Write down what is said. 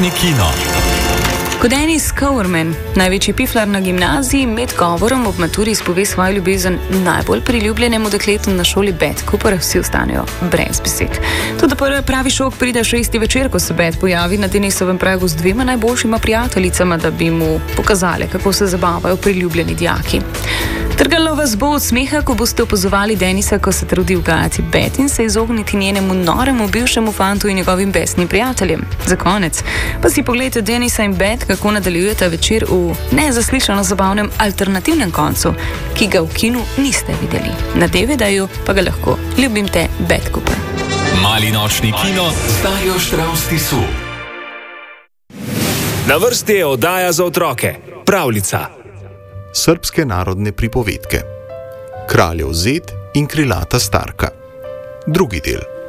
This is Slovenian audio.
nočni kino. Ko Dennis Cowerman, največji piflar na gimnaziji, med govorom ob maturi izpove svojo ljubezen najbolj priljubljenemu dekletu na šoli Beth Cooper, vsi ostanejo brez besed. Tudi pravi šok pride še isti večer, ko se Beth pojavi na Dennisovem pragu z dvema najboljšima prijateljicama, da bi mu pokazale, kako se zabavajo priljubljeni dijaki. Trgalo vas bo od smeha, ko boste opazovali Dennisa, ko se trudi ugajati Beth in se izogniti njenemu noremu bivšemu fantu in njegovim besnim prijateljem. Za konec pa si pogledajte Dennisa in Beth, kako nadaljujete večer v nezaslišano zabavnem alternativnem koncu, ki ga v kinu niste videli. Na DVD-ju pa ga lahko ljubimte Beth Cooper. Mali nočni kino z Darjo Štravs Tisu. Na vrsti je oddaja za otroke, pravljica. Srbske narodne pripovedke. Kraljev zet in krilata starka. Drugi del.